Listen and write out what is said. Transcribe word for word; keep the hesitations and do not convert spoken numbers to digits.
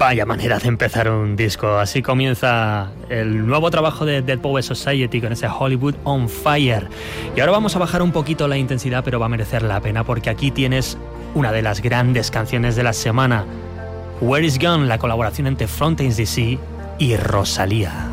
Vaya manera de empezar un disco. Así comienza el nuevo trabajo de Dead Poets Society con ese Hollywood on Fire. Y ahora vamos a bajar un poquito la intensidad, pero va a merecer la pena porque aquí tienes una de las grandes canciones de la semana. Where is Gone, la colaboración entre Fountains D C y Rosalía.